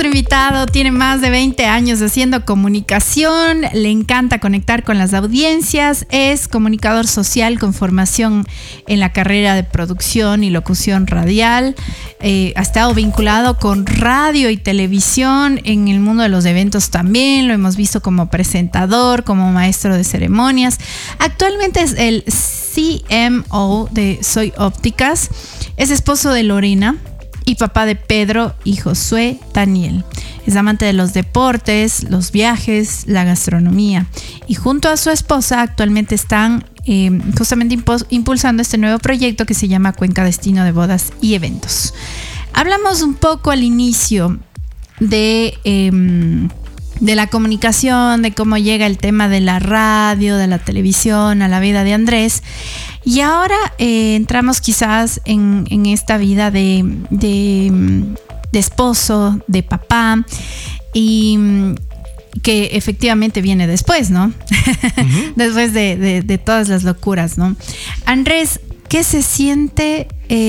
invitado tiene más de 20 años haciendo comunicación, le encanta conectar con las audiencias, es comunicador social con formación en la carrera de producción y locución radial, ha estado vinculado con radio y televisión, en el mundo de los eventos también, lo hemos visto como presentador, como maestro de ceremonias. Actualmente es el CMO de Soy Ópticas, es esposo de Lorena y papá de Pedro y Josué Daniel. Es amante de los deportes, los viajes, la gastronomía. Y junto a su esposa actualmente están justamente impulsando este nuevo proyecto que se llama Cuenca Destino de Bodas y Eventos. Hablamos un poco al inicio de la comunicación, de cómo llega el tema de la radio, de la televisión a la vida de Andrés. Y ahora entramos quizás en esta vida de esposo, de papá, y que efectivamente viene después, ¿no? Uh-huh. Después de todas las locuras, ¿no? Andrés, ¿qué se siente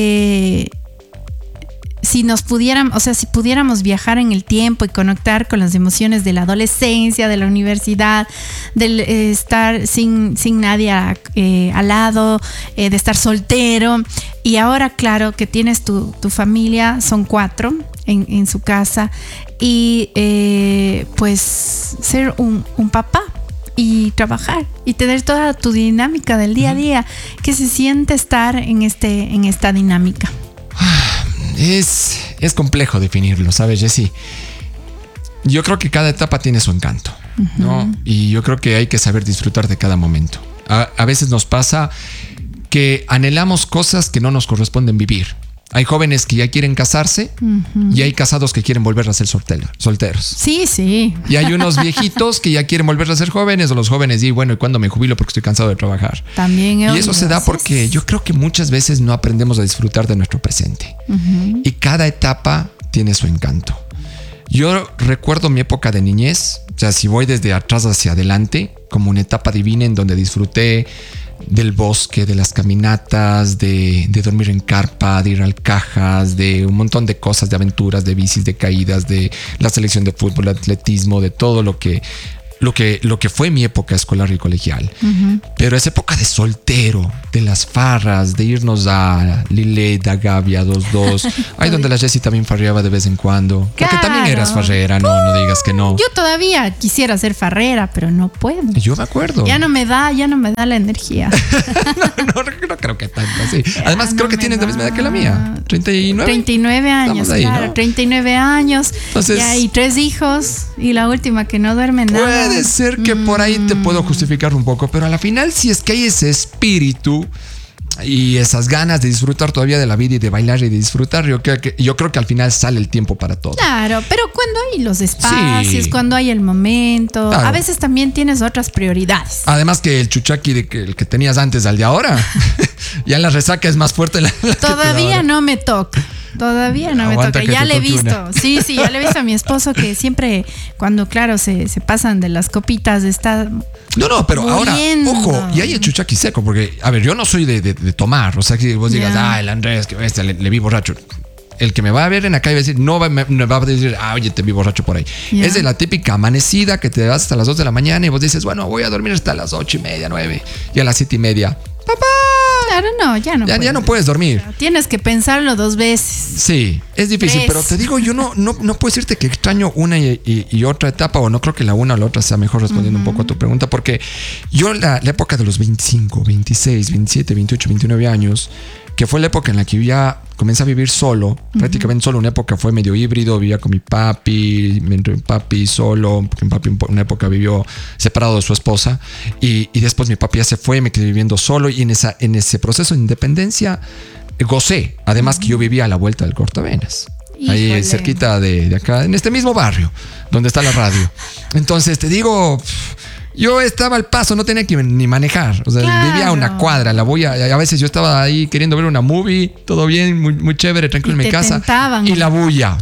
si pudiéramos viajar en el tiempo y conectar con las emociones de la adolescencia, de la universidad, del estar sin nadie al lado, de estar soltero, y ahora claro que tienes tu familia, son 4 en su casa, y pues ser un papá y trabajar y tener toda tu dinámica del día a día. ¿Qué se siente estar en esta dinámica? Es complejo definirlo, ¿sabes, Jessy? Yo creo que cada etapa tiene su encanto, ¿no? Y yo creo que hay que saber disfrutar de cada momento. A veces nos pasa que anhelamos cosas que no nos corresponden vivir. Hay jóvenes que ya quieren casarse y hay casados que quieren volver a ser solteros. Sí, sí. Y hay unos viejitos que ya quieren volver a ser jóvenes, o los jóvenes y bueno, ¿y cuándo me jubilo? Porque estoy cansado de trabajar. También. Y eso se da porque yo creo que muchas veces no aprendemos a disfrutar de nuestro presente. Y cada etapa tiene su encanto. Yo recuerdo mi época de niñez, o sea, si voy desde atrás hacia adelante, como una etapa divina en donde disfruté del bosque, de las caminatas, de dormir en carpa, de ir al Cajas, de un montón de cosas, de aventuras, de bicis, de caídas, de la selección de fútbol, de atletismo, de todo lo que fue mi época escolar y colegial. Pero esa época de soltero, de las farras, de irnos a Lillet, a Gavia, 22, ahí donde la Jessy también farreaba de vez en cuando. Claro. Porque también eras farrera, no digas que no. Yo todavía quisiera ser farrera, pero no puedo. Yo me acuerdo. Ya no me da la energía. no creo que tanto así. Además, creo que tienes la misma edad que la mía. 39 años, ahí, claro, ¿no? 39 años. Entonces, ya hay 3 hijos y la última que no duerme nada. Puede ser que por ahí te puedo justificar un poco, pero a la final, si es que hay ese espíritu y esas ganas de disfrutar todavía de la vida y de bailar y de disfrutar, yo creo que al final sale el tiempo para todo. Claro, pero cuando hay los espacios, cuando hay el momento, claro. A veces también tienes otras prioridades. Además que el chuchaqui el que tenías antes al de ahora, ya la resaca es más fuerte. Todavía no me toca. Todavía no Aguanta me toca, ya le he visto. Una. Sí, ya le he visto a mi esposo que siempre, cuando claro, se pasan de las copitas, está. No, pero muriendo. Ahora, ojo, y hay el chuchaqui seco, porque, a ver, yo no soy de tomar, o sea, que vos digas, el Andrés, que le vi borracho. El que me va a ver en la calle va a decir, me va a decir, oye, te vi borracho por ahí. Yeah. Es de la típica amanecida que te vas hasta las 2 de la mañana y vos dices, bueno, voy a dormir hasta las 8:30, 9. Y a las 7:30, ¡papá! Claro, no, ya no puedes dormir. Tienes que pensarlo 2 veces. Sí, es difícil, pero te digo, yo no puedo decirte que extraño una y otra etapa, o no creo que la una o la otra sea mejor, respondiendo un poco a tu pregunta, porque yo la época de los 25, 26, 27, 28, 29 años, que fue la época en la que yo ya comencé a vivir solo, prácticamente solo. Una época fue medio híbrido, vivía con mi papi, solo, porque mi papi una época vivió separado de su esposa, y después mi papi ya se fue, me quedé viviendo solo, y en ese proceso de independencia gocé, además que yo vivía a la vuelta del Cortavenas. Híjole. Ahí cerquita de acá, en este mismo barrio donde está la radio. Entonces te digo, yo estaba al paso, no tenía que ni manejar. O sea, claro. Vivía a una cuadra. A veces yo estaba ahí queriendo ver una movie, todo bien, muy, muy chévere, tranquilo en mi casa. Tentaban, y la bulla.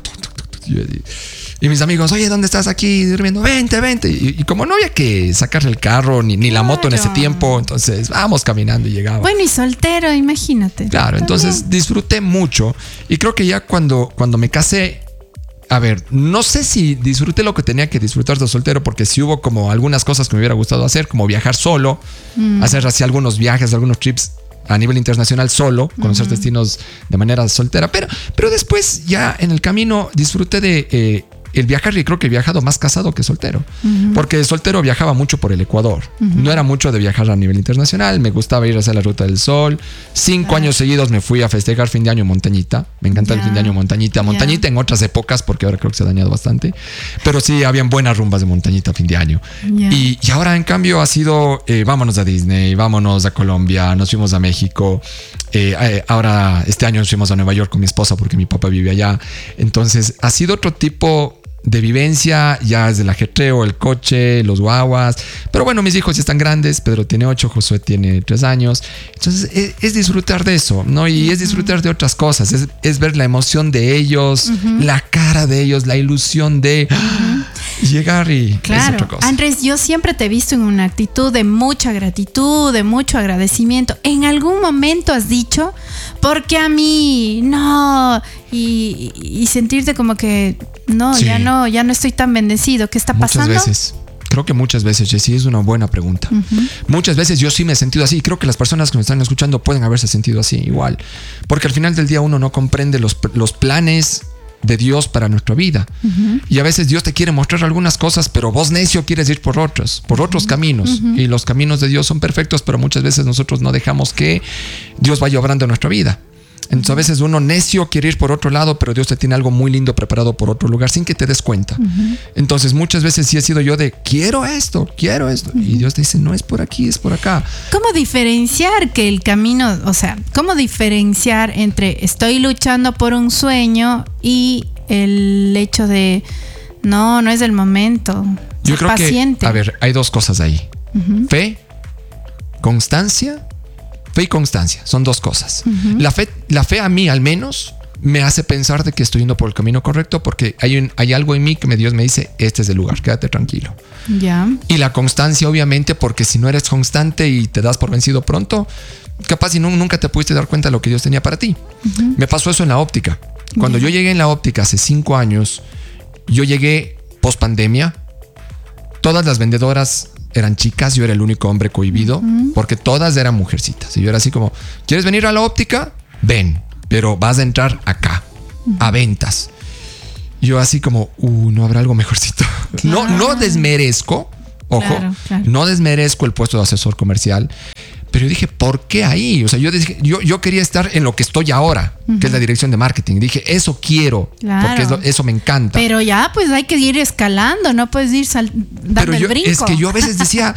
Y mis amigos, oye, ¿dónde estás aquí durmiendo? Vente. Y como no había que sacarle el carro ni la moto en ese tiempo, entonces vamos caminando y llegaba. Bueno, y soltero, imagínate. Claro, entonces disfruté mucho. Y creo que ya cuando me casé, a ver, no sé si disfruté lo que tenía que disfrutar de soltero, porque sí hubo como algunas cosas que me hubiera gustado hacer, como viajar solo, hacer así algunos viajes, algunos trips a nivel internacional solo, conocer destinos de manera soltera, pero después ya en el camino disfruté de el viajar, y creo que he viajado más casado que soltero, porque soltero viajaba mucho por el Ecuador, no era mucho de viajar a nivel internacional, me gustaba ir a hacer la Ruta del Sol. 5 años seguidos me fui a festejar fin de año en Montañita, me encanta el fin de año Montañita en otras épocas, porque ahora creo que se ha dañado bastante, pero sí habían buenas rumbas de Montañita fin de año. Y ahora en cambio ha sido vámonos a Disney, vámonos a Colombia, nos fuimos a México, ahora este año nos fuimos a Nueva York con mi esposa porque mi papá vive allá. Entonces ha sido otro tipo de vivencia, ya es el ajetreo, el coche, los guaguas. Pero bueno, mis hijos ya están grandes. Pedro tiene 8, Josué tiene 3 años. Entonces es disfrutar de eso, ¿no? Y es disfrutar de otras cosas. Es ver la emoción de ellos, la cara de ellos, la ilusión de llegar, y claro, es otra cosa. Andrés, yo siempre te he visto en una actitud de mucha gratitud, de mucho agradecimiento. ¿En algún momento has dicho, porque a mí no? Y sentirte como que no, sí, ya no estoy tan bendecido. ¿Qué está pasando? Muchas veces. Creo que muchas veces, Jessie, es una buena pregunta. Muchas veces yo sí me he sentido así. Creo que las personas que me están escuchando pueden haberse sentido así igual. Porque al final del día uno no comprende los planes de Dios para nuestra vida. Y a veces Dios te quiere mostrar algunas cosas, pero vos, necio, quieres ir por otros caminos. Y los caminos de Dios son perfectos, pero muchas veces nosotros no dejamos que Dios vaya obrando en nuestra vida. Entonces a veces uno, necio, quiere ir por otro lado, pero Dios te tiene algo muy lindo preparado por otro lugar sin que te des cuenta. Entonces muchas veces sí he sido yo de quiero esto. Y Dios te dice, no es por aquí, es por acá. ¿Cómo diferenciar que el camino, o sea, cómo diferenciar entre estoy luchando por un sueño y el hecho de no es el momento? Yo creo paciente. Que, a ver, hay 2 cosas ahí. Fe, constancia. Fe y constancia, son 2 cosas. La fe a mí al menos me hace pensar de que estoy yendo por el camino correcto, porque hay algo en mí que Dios me dice, este es el lugar, quédate tranquilo. Y la constancia, obviamente, porque si no eres constante y te das por vencido pronto, capaz si nunca te pudiste dar cuenta de lo que Dios tenía para ti. Me pasó eso en la óptica. Cuando yo llegué en la óptica hace 5 años, yo llegué post pandemia, todas las vendedoras eran chicas, yo era el único hombre cohibido, porque todas eran mujercitas. Y yo era así como, ¿quieres venir a la óptica? Ven, pero vas a entrar acá, a ventas. Y yo así como, no habrá algo mejorcito. Claro. No desmerezco, ojo, no desmerezco el puesto de asesor comercial, pero yo dije, ¿por qué ahí? O sea, yo quería estar en lo que estoy ahora, que es la dirección de marketing. Dije, eso quiero, porque eso me encanta. Pero ya, pues hay que ir escalando, no puedes ir dando el brinco. Es que yo a veces decía,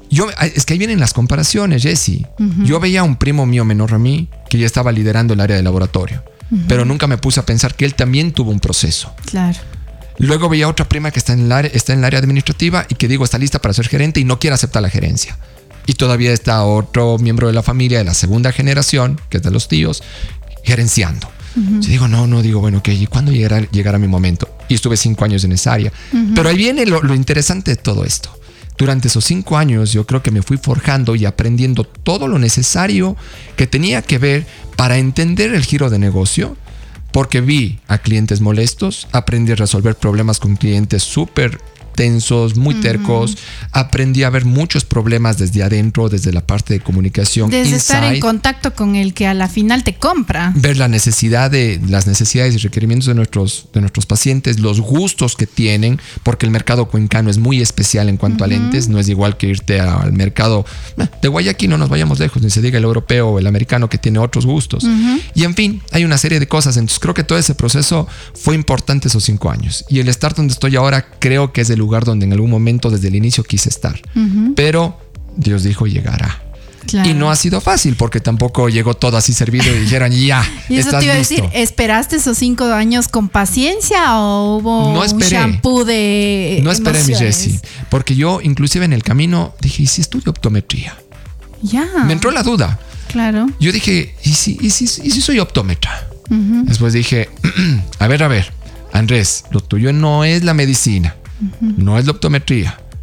es que ahí vienen las comparaciones, Jessie. Yo veía a un primo mío menor a mí que ya estaba liderando el área de laboratorio, pero nunca me puse a pensar que él también tuvo un proceso. Claro. Luego veía a otra prima que está en el área administrativa y que está lista para ser gerente y no quiere aceptar la gerencia. Y todavía está otro miembro de la familia de la segunda generación, que es de los tíos, gerenciando. Yo digo, bueno, ¿y cuándo llegará mi momento? Y estuve 5 años en esa área. Pero ahí viene lo interesante de todo esto. Durante esos 5 años yo creo que me fui forjando y aprendiendo todo lo necesario que tenía que ver para entender el giro de negocio, porque vi a clientes molestos, aprendí a resolver problemas con clientes súper tensos, muy tercos. Aprendí a ver muchos problemas desde adentro, desde la parte de comunicación. Desde estar en contacto con el que a la final te compra. Ver las necesidades y requerimientos de nuestros pacientes, los gustos que tienen, porque el mercado cuencano es muy especial en cuanto a lentes. No es igual que irte al mercado de Guayaquil, no nos vayamos lejos, ni se diga el europeo o el americano, que tiene otros gustos. Y en fin, hay una serie de cosas. Entonces creo que todo ese proceso fue importante esos 5 años. Y el estar donde estoy ahora creo que es el lugar donde en algún momento desde el inicio quise estar. Pero Dios dijo, llegará. Claro. Y no ha sido fácil, porque tampoco llegó todo así servido y dijeron, ya, y eso estás te iba listo. A decir, ¿esperaste esos 5 años con paciencia o hubo un shampoo de No esperé, mi Jessie, porque yo inclusive en el camino dije, ¿y si estudio optometría? Ya. Me entró la duda. Claro. Yo dije, ¿y si soy optómetra? Después dije, a ver, Andrés, lo tuyo no es la medicina. No es la optometría,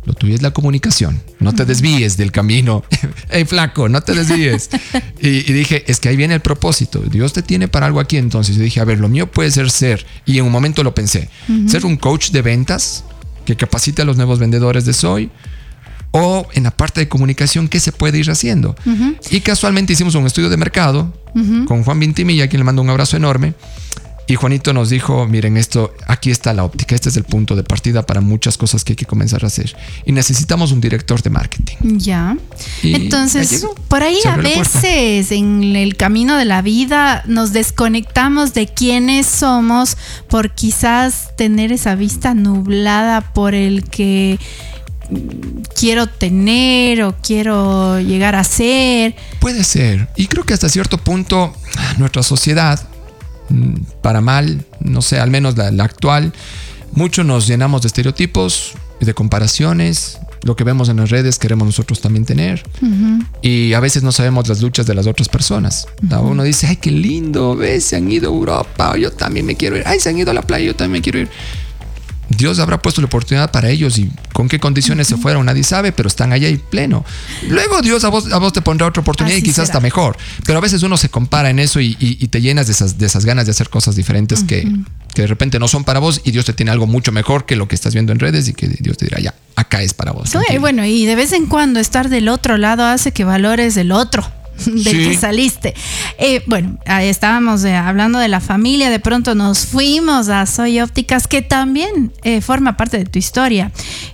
Lo tuyo es la comunicación. No te desvíes del camino. Hey, flaco, no te desvíes. Y dije, es que ahí viene el propósito. Dios te tiene para algo aquí. Entonces yo dije, a ver, lo mío puede ser, y en un momento lo pensé, ser un coach de ventas que capacite a los nuevos vendedores de Soy, o en la parte de comunicación, ¿qué se puede ir haciendo? Y casualmente hicimos un estudio de mercado con Juan Vintimilla, a quien le mando un abrazo enorme. Y Juanito nos dijo, miren, aquí está la óptica, este es el punto de partida para muchas cosas que hay que comenzar a hacer. Y necesitamos un director de marketing. Ya. Entonces, por ahí a veces en el camino de la vida nos desconectamos de quiénes somos por quizás tener esa vista nublada por el que quiero tener o quiero llegar a ser. Puede ser. Y creo que hasta cierto punto nuestra sociedad, para mal, no sé, al menos la actual, mucho nos llenamos de estereotipos, de comparaciones. Lo que vemos en las redes queremos nosotros también tener. Y a veces no sabemos las luchas de las otras personas. Uno dice, ay, qué lindo, ves, se han ido a Europa, yo también me quiero ir. Ay, se han ido a la playa, yo también me quiero ir. Dios habrá puesto la oportunidad para ellos, y con qué condiciones se fueron nadie sabe, pero están allá y pleno. Luego Dios a vos te pondrá otra oportunidad. Así y quizás será. Está mejor. Pero a veces uno se compara en eso y te llenas de esas ganas de hacer cosas diferentes que de repente no son para vos, y Dios te tiene algo mucho mejor que lo que estás viendo en redes, y que Dios te dirá, ya, acá es para vos. Sí, bueno, y de vez en cuando estar del otro lado hace que valores el otro del que saliste. Bueno, estábamos hablando de la familia, de pronto nos fuimos a Soy Ópticas, que también forma parte de tu historia.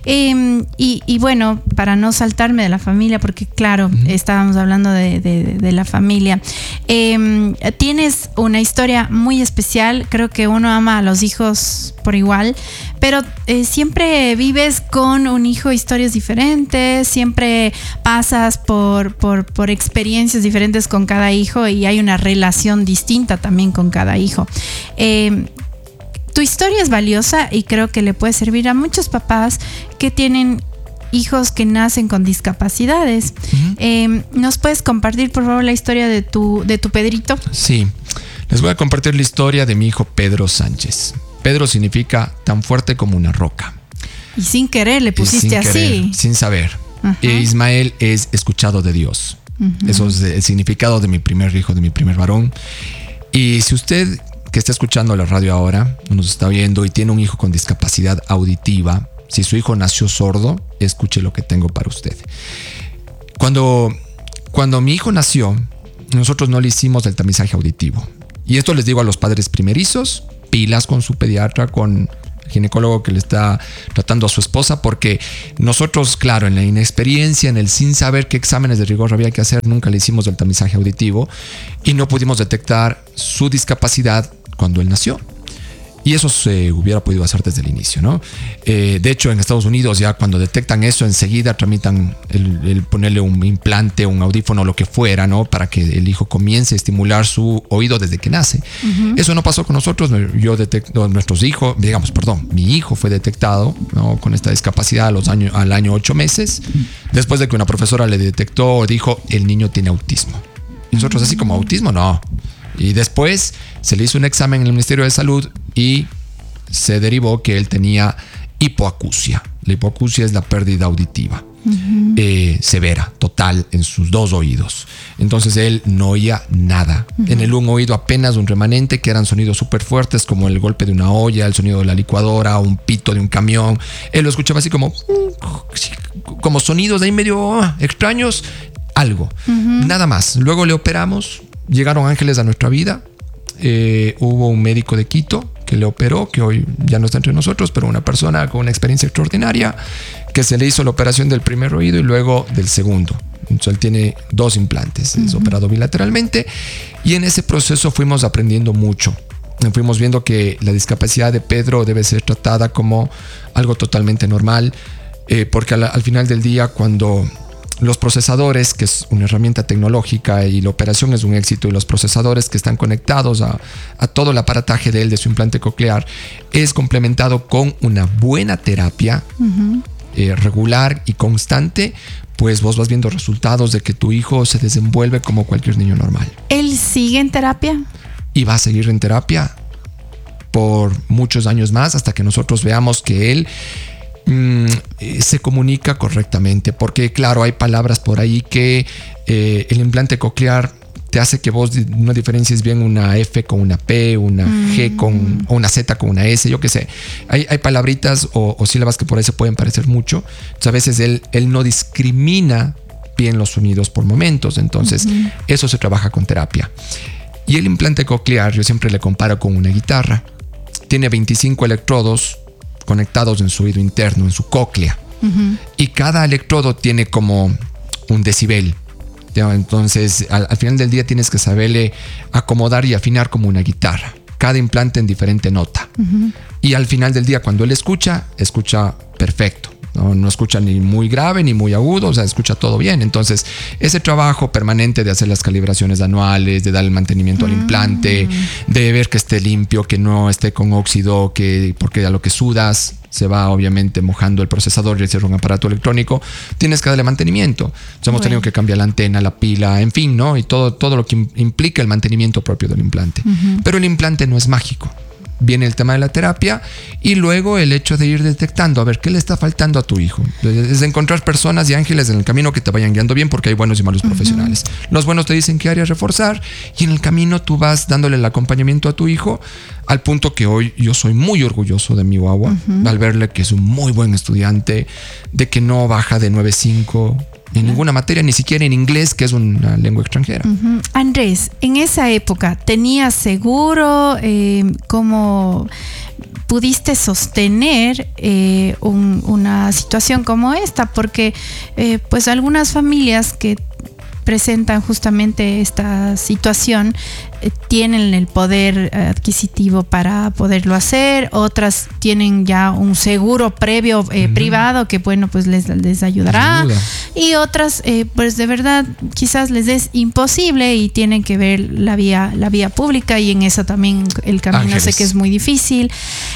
Y bueno, para no saltarme de la familia, porque claro, estábamos hablando de la familia, tienes una historia muy especial. Creo que uno ama a los hijos por igual, pero siempre vives con un hijo historias diferentes, siempre pasas por experiencias diferentes con cada hijo, y hay una relación distinta también con cada hijo. Tu historia es valiosa y creo que le puede servir a muchos papás que tienen hijos que nacen con discapacidades. ¿Nos puedes compartir, por favor, la historia de tu Pedrito? Sí, les voy a compartir la historia de mi hijo Pedro Sánchez. Pedro significa tan fuerte como una roca. Y sin querer le pusiste así. Sin saber. Ismael es escuchado de Dios. Eso es el significado de mi primer hijo, de mi primer varón. Y si usted que está escuchando la radio ahora, nos está viendo y tiene un hijo con discapacidad auditiva, si su hijo nació sordo, escuche lo que tengo para usted. Cuando mi hijo nació, nosotros no le hicimos el tamizaje auditivo. Y esto les digo a los padres primerizos, pilas con su pediatra, con el ginecólogo que le está tratando a su esposa, porque nosotros, claro, en la inexperiencia, en el sin saber qué exámenes de rigor había que hacer, nunca le hicimos el tamizaje auditivo y no pudimos detectar su discapacidad cuando él nació. Y eso se hubiera podido hacer desde el inicio, ¿no? De hecho, en Estados Unidos ya cuando detectan eso, enseguida tramitan el ponerle un implante, un audífono, lo que fuera, ¿no? Para que el hijo comience a estimular su oído desde que nace. Eso no pasó con nosotros. Mi hijo fue detectado, ¿no?, con esta discapacidad al año 8 meses, después de que una profesora le detectó, dijo, el niño tiene autismo. Y nosotros así como, autismo, no. Y después se le hizo un examen en el Ministerio de Salud y se derivó que él tenía hipoacusia. La hipoacusia es la pérdida auditiva severa, total, en sus dos oídos. Entonces él no oía nada. En el un oído apenas un remanente, que eran sonidos súper fuertes, como el golpe de una olla, el sonido de la licuadora, un pito de un camión. Él lo escuchaba así como sonidos de ahí medio extraños, algo. Nada más. Luego le operamos. Llegaron ángeles a nuestra vida. Hubo un médico de Quito que le operó, que hoy ya no está entre nosotros, pero una persona con una experiencia extraordinaria, que se le hizo la operación del primer oído y luego del segundo. Entonces él tiene 2 implantes, es operado bilateralmente, y en ese proceso fuimos aprendiendo mucho. Fuimos viendo que la discapacidad de Pedro debe ser tratada como algo totalmente normal, porque al final del día, cuando los procesadores, que es una herramienta tecnológica y la operación es un éxito, y los procesadores que están conectados a todo el aparataje de su implante coclear, es complementado con una buena terapia regular y constante, pues vos vas viendo resultados de que tu hijo se desenvuelve como cualquier niño normal. ¿Él sigue en terapia? Y va a seguir en terapia por muchos años más, hasta que nosotros veamos que él se comunica correctamente, porque claro, hay palabras por ahí que el implante coclear te hace que vos no diferencies bien una F con una P, una G con, o una Z con una S, yo qué sé. Hay palabritas o sílabas que por ahí se pueden parecer mucho. Entonces, a veces él no discrimina bien los sonidos por momentos. Entonces, eso se trabaja con terapia. Y el implante coclear, yo siempre le comparo con una guitarra. Tiene 25 electrodos conectados en su oído interno, en su cóclea. Y cada electrodo tiene como un decibel. Entonces, al final del día tienes que saberle acomodar y afinar como una guitarra. Cada implante en diferente nota. Y al final del día, cuando él escucha perfecto. No escucha ni muy grave ni muy agudo, o sea, escucha todo bien. Entonces, ese trabajo permanente de hacer las calibraciones anuales, de dar el mantenimiento al implante, de ver que esté limpio, que no esté con óxido, porque a lo que sudas se va obviamente mojando el procesador y el un aparato electrónico, tienes que darle mantenimiento. Entonces, hemos tenido que cambiar la antena, la pila, en fin, ¿no? Y todo lo que implica el mantenimiento propio del implante. Pero el implante no es mágico. Viene el tema de la terapia y luego el hecho de ir detectando a ver qué le está faltando a tu hijo. Es encontrar personas y ángeles en el camino que te vayan guiando bien, porque hay buenos y malos profesionales. Los buenos te dicen qué área reforzar y en el camino tú vas dándole el acompañamiento a tu hijo, al punto que hoy yo soy muy orgulloso de mi guagua al verle que es un muy buen estudiante, de que no baja de 9.5 en ninguna materia, ni siquiera en inglés, que es una lengua extranjera. Andrés, en esa época, ¿tenías seguro? ¿Cómo pudiste sostener una situación como esta? Porque pues algunas familias que presentan justamente esta situación tienen el poder adquisitivo para poderlo hacer, otras tienen ya un seguro previo privado que bueno pues les ayudará, y otras pues de verdad quizás les es imposible y tienen que ver la vía pública, y en eso también el camino sé que es muy difícil.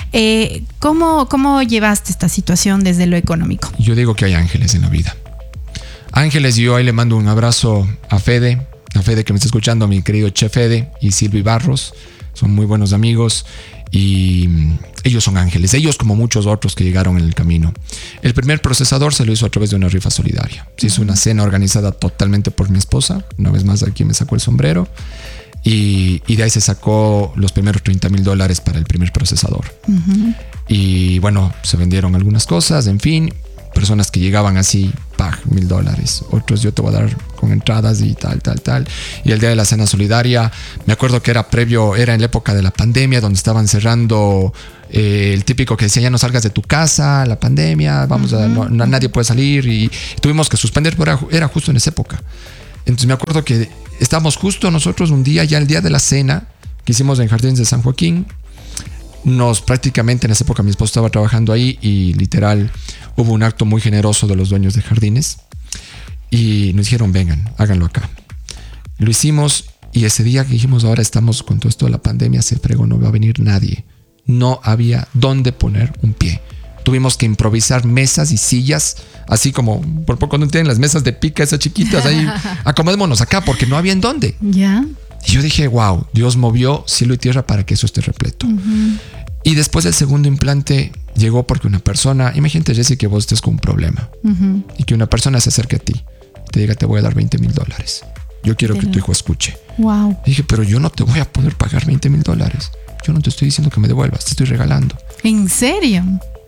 ¿Cómo llevaste esta situación desde lo económico? Yo digo que hay ángeles en la vida. Ángeles, y yo ahí le mando un abrazo a Fede que me está escuchando, a mi querido Chef Fede y Silvi Barros. Son muy buenos amigos y ellos son ángeles. Ellos, como muchos otros que llegaron en el camino. El primer procesador se lo hizo a través de una rifa solidaria. Se hizo una cena organizada totalmente por mi esposa. Una vez más, aquí me sacó el sombrero. Y de ahí se sacó los primeros $30,000 para el primer procesador. Y bueno, se vendieron algunas cosas, en fin. Personas que llegaban así, $1,000. Otros yo te voy a dar con entradas y tal. Y el día de la cena solidaria, me acuerdo que era en la época de la pandemia, donde estaban cerrando el típico que decía: ya no salgas de tu casa, la pandemia, nadie puede salir, y tuvimos que suspender, pero era justo en esa época. Entonces me acuerdo que estábamos justo nosotros un día, ya el día de la cena, que hicimos en Jardines de San Joaquín. Prácticamente en esa época mi esposo estaba trabajando ahí y literal hubo un acto muy generoso de los dueños de Jardines y nos dijeron: vengan, háganlo acá. Lo hicimos, y ese día que dijimos: ahora estamos con todo esto de la pandemia, se fregó, no va a venir nadie. No había dónde poner un pie. Tuvimos que improvisar mesas y sillas, así como por poco no tienen las mesas de pica esas chiquitas ahí, acomodémonos acá, porque no había en dónde. Ya. Y yo dije: wow, Dios movió cielo y tierra para que eso esté repleto. Y después el segundo implante llegó porque una persona, imagínate, Jessy, que vos estés con un problema y que una persona se acerque a ti, te diga: te voy a dar $20,000. Yo quiero que tu hijo escuche. Wow. Y dije: pero yo no te voy a poder pagar $20,000. Yo no te estoy diciendo que me devuelvas, te estoy regalando. ¿En serio?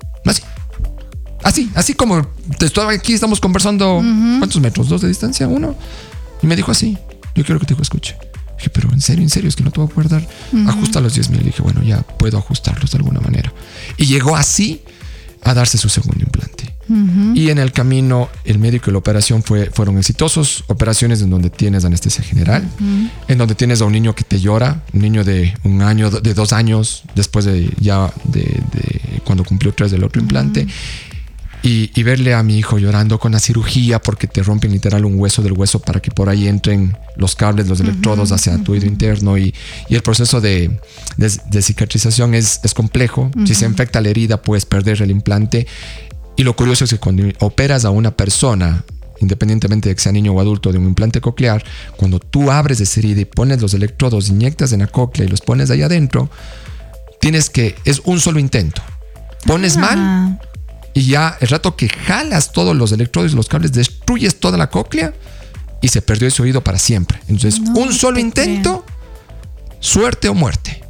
Así como te estoy aquí, estamos conversando. ¿Cuántos metros? 2 de distancia, 1. Y me dijo así: yo quiero que tu hijo escuche. Dije: pero en serio, es que no te voy a poder dar. Ajusta los 10,000. Y dije: bueno, ya puedo ajustarlos de alguna manera. Y llegó así a darse su segundo implante. Y en el camino, el médico y la operación fueron exitosos. Operaciones en donde tienes anestesia general, en donde tienes a un niño que te llora, un niño de 1 año, de 2 años, después de cuando cumplió 3 del otro implante. Y verle a mi hijo llorando con la cirugía, porque te rompen literal un hueso del hueso para que por ahí entren los cables, los electrodos hacia tu oído interno, y el proceso de cicatrización es complejo. Si se infecta la herida, puedes perder el implante. Y lo curioso es que cuando operas a una persona, independientemente de que sea niño o adulto, de un implante coclear, cuando tú abres esa herida y pones los electrodos, inyectas en la cóclea y los pones ahí adentro, es un solo intento. Pones mal Y ya el rato que jalas todos los electrodos y los cables, destruyes toda la cóclea y se perdió ese oído para siempre. Entonces, un solo intento, suerte o muerte.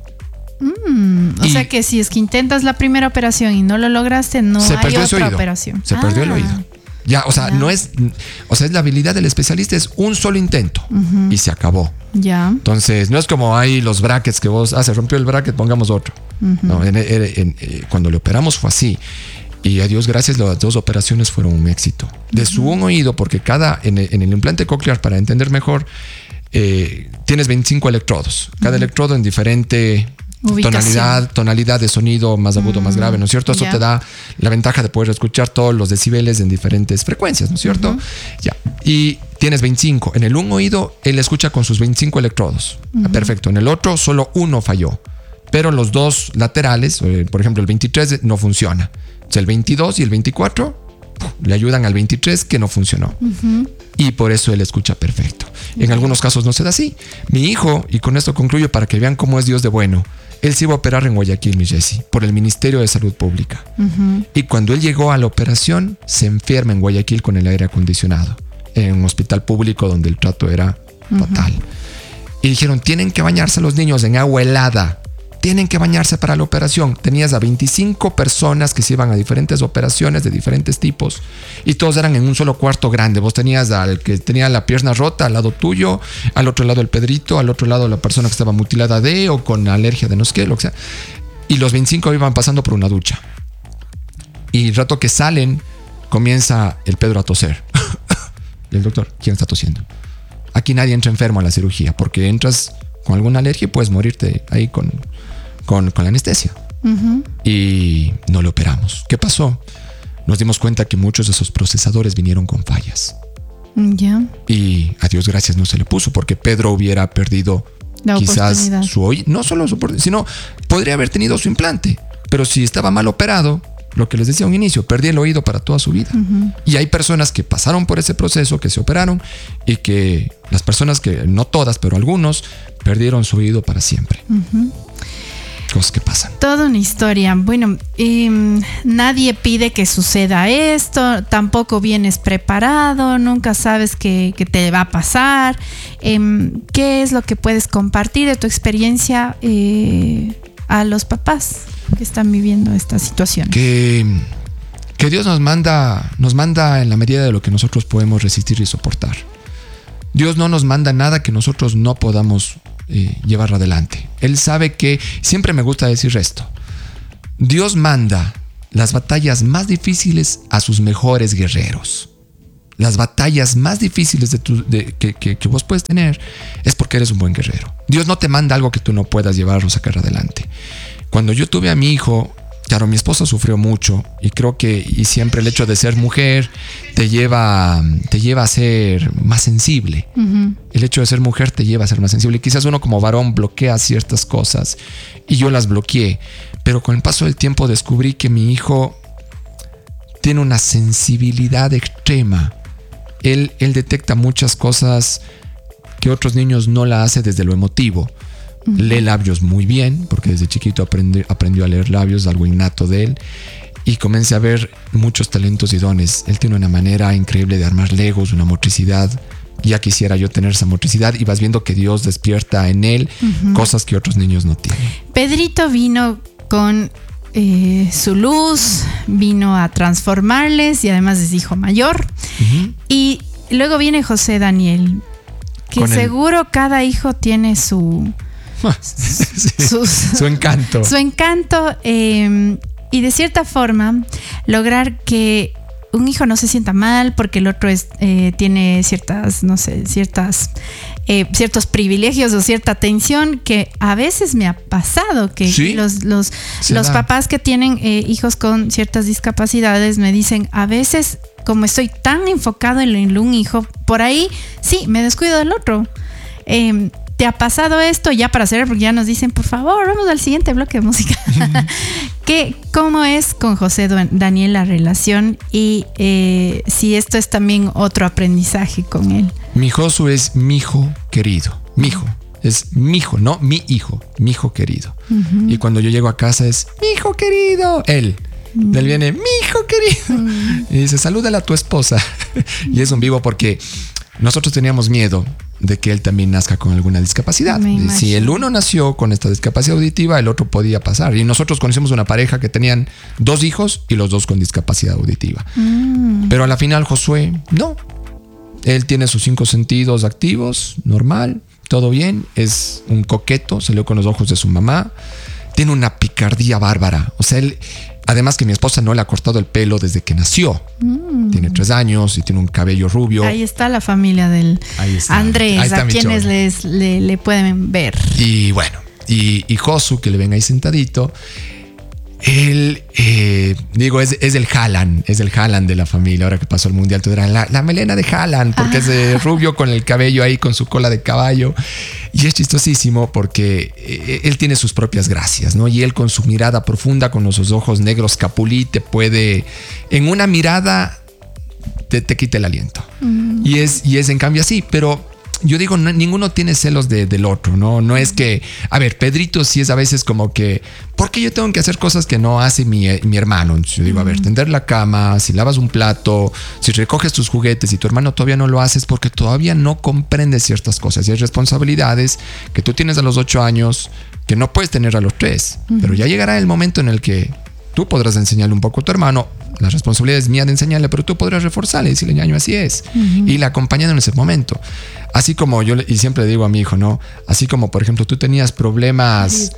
O sea que si es que intentas la primera operación y no lo lograste, no hay otra operación. Se perdió el oído. Ya, o sea, no es, o sea, es la habilidad del especialista, es un solo intento y se acabó. Ya. Entonces, no es como hay los brackets que vos, se rompió el bracket, pongamos otro. No, cuando le operamos fue así. Y a Dios gracias, las 2 operaciones fueron un éxito. De su un oído, porque en el implante coclear, para entender mejor, tienes 25 electrodos. Cada electrodo en diferente tonalidad de sonido, más agudo, más grave, ¿no es cierto? Eso te da la ventaja de poder escuchar todos los decibeles en diferentes frecuencias, ¿no es cierto? Ya. Y tienes 25. En el un oído, él escucha con sus 25 electrodos. Perfecto. En el otro, solo uno falló. Pero los 2 laterales, por ejemplo, el 23 no funciona. O sea, el 22 y el 24 le ayudan al 23 que no funcionó. Y por eso él escucha perfecto. En algunos casos no se da así. Mi hijo, y con esto concluyo para que vean cómo es Dios de bueno, él se iba a operar en Guayaquil, mi Jessy, por el Ministerio de Salud Pública. Y cuando él llegó a la operación, se enferma en Guayaquil con el aire acondicionado, en un hospital público donde el trato era fatal. Y dijeron, tienen que bañarse los niños en agua helada. Tienen que bañarse para la operación. Tenías a 25 personas que se iban a diferentes operaciones de diferentes tipos y todos eran en un solo cuarto grande. Vos tenías al que tenía la pierna rota al lado tuyo, al otro lado el Pedrito, al otro lado la persona que estaba mutilada o con alergia de no sé qué, lo que sea. Y los 25 iban pasando por una ducha. Y el rato que salen, comienza el Pedro a toser. Y el doctor, ¿quién está tosiendo? Aquí nadie entra enfermo a la cirugía porque entras con alguna alergia y puedes morirte ahí con la anestesia. Y no lo operamos. ¿Qué pasó? Nos dimos cuenta que muchos de esos procesadores vinieron con fallas. Y a Dios gracias no se le puso porque Pedro hubiera perdido quizás su oído, no solo su, sino podría haber tenido su implante, pero si estaba mal operado, lo que les decía a un inicio, perdí el oído para toda su vida. Y hay personas que pasaron por ese proceso, que se operaron y que las personas que, no todas, pero algunos, perdieron su oído para siempre. Cosas que pasan. Toda una historia. Bueno, nadie pide que suceda esto, tampoco vienes preparado, nunca sabes qué te va a pasar. ¿Qué es lo que puedes compartir de tu experiencia a los papás que están viviendo esta situación? Que Dios nos manda en la medida de lo que nosotros podemos resistir y soportar. Dios no nos manda nada que nosotros no podamos llevar adelante. Él sabe que, siempre me gusta decir esto, Dios manda las batallas más difíciles a sus mejores guerreros. Las batallas más difíciles que vos puedes tener es porque eres un buen guerrero. Dios no te manda algo que tú no puedas llevar o sacar adelante. Cuando yo tuve a mi hijo, claro, mi esposa sufrió mucho y creo que siempre el hecho de ser mujer te lleva a ser más sensible. El hecho de ser mujer te lleva a ser más sensible. Quizás uno como varón bloquea ciertas cosas y yo las bloqueé, pero con el paso del tiempo descubrí que mi hijo tiene una sensibilidad extrema. Él detecta muchas cosas que otros niños no la hacen desde lo emotivo. Lee labios muy bien, porque desde chiquito aprendió a leer labios, algo innato de él, y comencé a ver muchos talentos y dones. Él tiene una manera increíble de armar legos, una motricidad. Ya quisiera yo tener esa motricidad, y vas viendo que Dios despierta en él cosas que otros niños no tienen. Pedrito vino con su luz, vino a transformarles y además es hijo mayor. Y luego viene José Daniel, que seguro cada hijo tiene su encanto. Su encanto, y de cierta forma lograr que un hijo no se sienta mal porque el otro tiene ciertos privilegios o cierta atención, que a veces me ha pasado que los papás que tienen hijos con ciertas discapacidades me dicen, a veces como estoy tan enfocado en un hijo, por ahí sí me descuido del otro. ¿Te ha pasado esto? Ya para cerrar, porque ya nos dicen, por favor, vamos al siguiente bloque de música. ¿Cómo es con José Daniel la relación? Y si esto es también otro aprendizaje con él. Mi Josu es mi hijo querido. Mi hijo. Es mi hijo, no mi hijo. Mi hijo querido. Y cuando yo llego a casa es mi hijo querido. Él. Él viene, mi hijo querido. Y dice, salúdala a tu esposa. Y es un vivo porque nosotros teníamos miedo de que él también nazca con alguna discapacidad. Si el uno nació con esta discapacidad auditiva, el otro podía pasar. Y nosotros conocimos una pareja que tenían 2 hijos y los 2 con discapacidad auditiva. Pero a la final Josué, no. Él tiene sus 5 sentidos activos, normal, todo bien. Es un coqueto, salió con los ojos de su mamá. Tiene una picardía bárbara. O sea, él... Además que mi esposa no le ha cortado el pelo desde que nació. Tiene 3 años y tiene un cabello rubio. Ahí está la familia del Andrés, a quienes le pueden ver. Y bueno, y Josu, que le ven ahí sentadito, él, es el Haaland de la familia. Ahora que pasó el mundial, tú dirás, la melena de Haaland, porque es rubio con el cabello ahí, con su cola de caballo. Y es chistosísimo porque él tiene sus propias gracias, ¿no? Y él con su mirada profunda, con esos ojos negros capulí, te puede, en una mirada, te quita el aliento. Y es en cambio así, pero... Yo digo, ninguno tiene celos del otro, ¿no? No es que... A ver, Pedrito sí es a veces como que... ¿Por qué yo tengo que hacer cosas que no hace mi hermano? Entonces yo digo, a ver, tender la cama, si lavas un plato, si recoges tus juguetes y tu hermano todavía no lo haces porque todavía no comprende ciertas cosas. Y hay responsabilidades que tú tienes a los 8 años que no puedes tener a los 3. Pero ya llegará el momento en el que tú podrás enseñarle un poco a tu hermano. La responsabilidad es mía de enseñarle, pero tú podrás reforzarle y decirle, ñaño, así es. Y le acompañando en ese momento. Así como yo, y siempre le digo a mi hijo, ¿no? Así como, por ejemplo, tú tenías problemas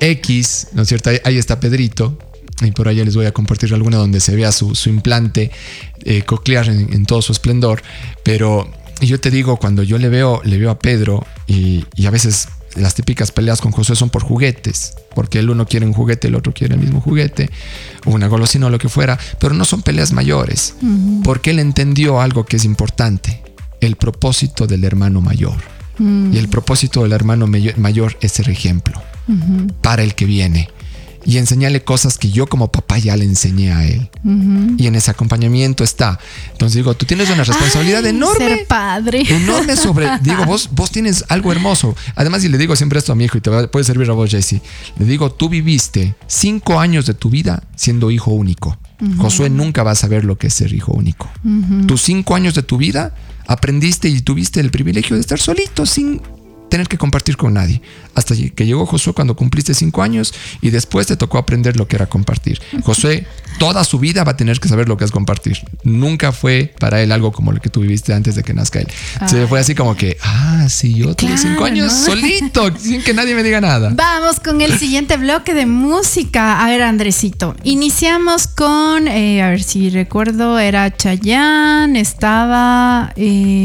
X, ¿no es cierto? Ahí está Pedrito. Y por ahí les voy a compartir alguna donde se vea su implante coclear en todo su esplendor. Pero yo te digo, cuando yo le veo a Pedro y a veces... Las típicas peleas con Josué son por juguetes, porque el uno quiere un juguete, el otro quiere el mismo juguete, o una golosina o lo que fuera, pero no son peleas mayores, porque él entendió algo que es importante, el propósito del hermano mayor. Y el propósito del hermano mayor es ser ejemplo para el que viene. Y enseñarle cosas que yo como papá ya le enseñé a él. Y en ese acompañamiento está. Entonces digo, tú tienes una responsabilidad enorme. Ser padre. Enorme sobre... Digo, vos tienes algo hermoso. Además, y le digo siempre esto a mi hijo, y te puede servir a vos, Jessy. Le digo, tú viviste 5 años de tu vida siendo hijo único. Josué nunca va a saber lo que es ser hijo único. Tus 5 años de tu vida aprendiste y tuviste el privilegio de estar solito, sin tener que compartir con nadie. Hasta que llegó Josué cuando cumpliste 5 años y después te tocó aprender lo que era compartir. Josué toda su vida va a tener que saber lo que es compartir. Nunca fue para él algo como lo que tú viviste antes de que nazca él. Se fue así como que, sí, yo tuve 5 años, ¿no? Solito, sin que nadie me diga nada. Vamos con el siguiente bloque de música. A ver, Andresito, iniciamos con, a ver si recuerdo, era Chayanne, estaba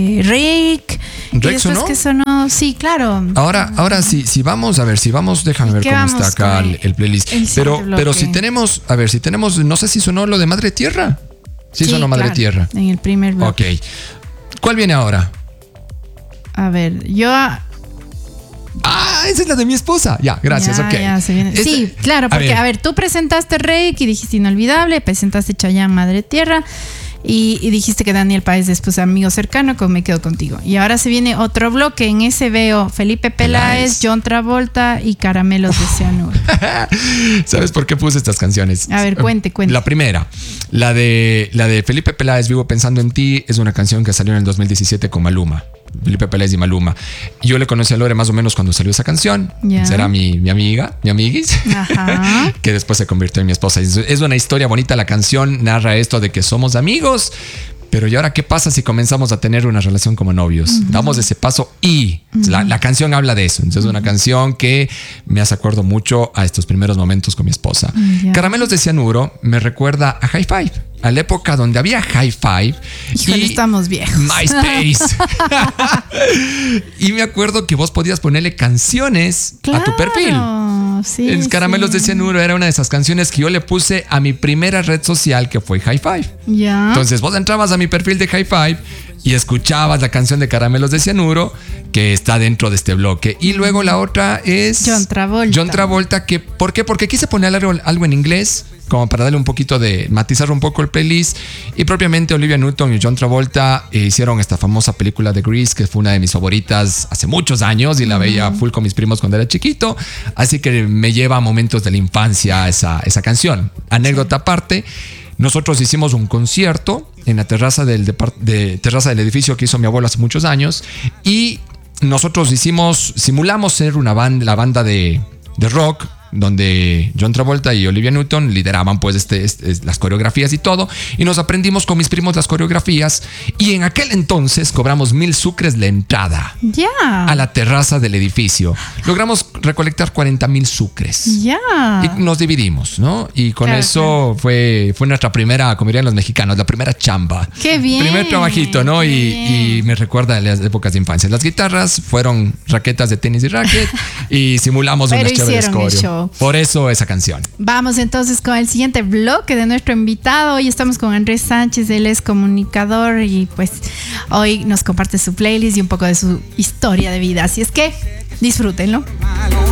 Rick. ¿Rex sonó? Que sonó, sí, claro. Ahora si vamos, déjame ver cómo está acá el playlist. Pero si tenemos, no sé si sonó lo de Madre Tierra. Sí, sonó Madre Tierra. En el primer bloque. Ok. ¿Cuál viene ahora? A ver, esa es la de mi esposa. Ya, gracias, ok. Ya se viene. Sí, claro, porque a ver, tú presentaste Reiki y dijiste Inolvidable, presentaste Chayanne, Madre Tierra. Y dijiste que Daniel Páez después amigo cercano, como Me Quedo Contigo. Y ahora se viene otro bloque. En ese veo Felipe Peláez, John Travolta y Caramelos de Cianuro. ¿Sabes por qué puse estas canciones? A ver, cuente. La primera, la de Felipe Peláez, Vivo Pensando en Ti, es una canción que salió en el 2017 con Maluma. Felipe Peláez y Maluma. Yo le conocí a Lore más o menos cuando salió esa canción. Será mi amiga, mi amiguis, que después se convirtió en mi esposa. Es una historia bonita. La canción narra esto de que somos amigos, pero ¿y ahora qué pasa si comenzamos a tener una relación como novios? Damos ese paso y la canción habla de eso. Entonces es una canción que me hace acuerdo mucho a estos primeros momentos con mi esposa. Caramelos de Cianuro me recuerda a High Five, a la época donde había High Five. Híjole, estamos viejos. MySpace. Y me acuerdo que vos podías ponerle canciones a tu perfil. Sí, Caramelos de Cianuro era una de esas canciones que yo le puse a mi primera red social, que fue High Five. Entonces vos entrabas a mi perfil de High Five y escuchabas la canción de Caramelos de Cianuro, que está dentro de este bloque. Y luego la otra es John Travolta. ¿Por qué? Porque quise poner algo en inglés, como para darle un poquito de matizar un poco el playlist. Y propiamente Olivia Newton y John Travolta hicieron esta famosa película de Grease, que fue una de mis favoritas hace muchos años y la veía full con mis primos cuando era chiquito. Así que me lleva a momentos de la infancia esa canción. Anécdota aparte, nosotros hicimos un concierto en la terraza del edificio que hizo mi abuelo hace muchos años, y nosotros simulamos ser la banda de rock, donde John Travolta y Olivia Newton lideraban pues las coreografías y todo, y nos aprendimos con mis primos las coreografías, y en aquel entonces cobramos 1,000 sucres la entrada a la terraza del edificio. Logramos recolectar 40,000 sucres y nos dividimos, ¿no? Y con eso fue nuestra primera, como dirían los mexicanos, la primera chamba. ¡Qué bien! Primer trabajito, ¿no? Y me recuerda a las épocas de infancia. Las guitarras fueron raquetas de tenis y racket y simulamos unas chéveres coreo. Por eso esa canción. Vamos entonces con el siguiente bloque de nuestro invitado. Hoy estamos con Andrés Sánchez, él es comunicador y pues hoy nos comparte su playlist y un poco de su historia de vida. Así es que disfrútenlo.